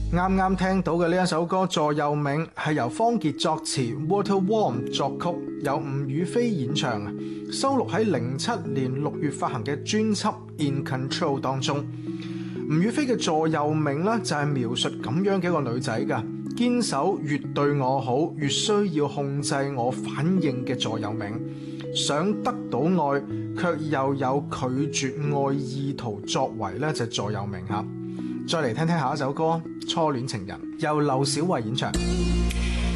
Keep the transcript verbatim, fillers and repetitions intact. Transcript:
啱啱聽到嘅呢一首歌《座右銘》係由方傑作詞 ，Walter Warm 作曲，由吳雨霏演唱，收錄喺零七年六月發行嘅專輯《In Control》當中。吳雨霏嘅座右銘咧就係描述咁樣嘅一個女仔噶，堅守越對我好越需要控制我反應嘅座右銘，想得到愛卻又有拒絕愛意圖作為咧就係座右銘吓。再嚟聽聽下一首歌《初戀情人》，由劉小慧演唱。